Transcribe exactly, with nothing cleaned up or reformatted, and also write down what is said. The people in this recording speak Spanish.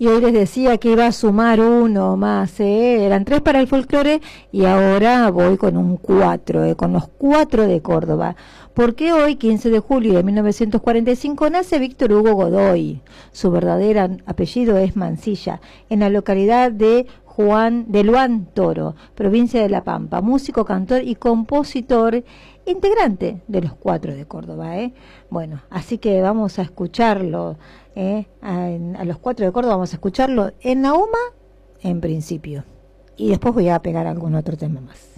Y hoy les decía que iba a sumar uno más, ¿eh? Eran tres para el folclore y ahora voy con un cuatro, ¿eh? Con los cuatro de Córdoba. Porque hoy, quince de julio de mil novecientos cuarenta y cinco, nace Víctor Hugo Godoy. Su verdadero apellido es Mansilla, en la localidad de Juan de Luan Toro, provincia de La Pampa. Músico, cantor y compositor, integrante de los cuatro de Córdoba, ¿eh? Bueno, así que vamos a escucharlo, ¿eh? a, a los cuatro de Córdoba vamos a escucharlo en la U M A en principio, y después voy a pegar algún otro tema más.